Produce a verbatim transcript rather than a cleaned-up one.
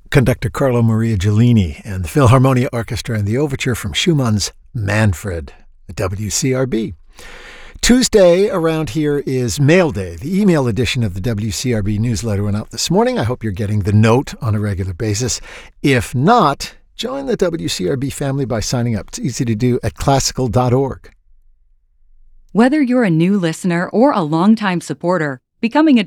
Conductor Carlo Maria Giulini and the Philharmonia Orchestra and the overture from Schumann's Manfred at W C R B. Tuesday around here is Mail Day. The email edition of the W C R B newsletter went out this morning. I hope you're getting the note on a regular basis. If not, join the W C R B family by signing up. It's easy to do at classical dot org. Whether you're a new listener or a longtime supporter, becoming a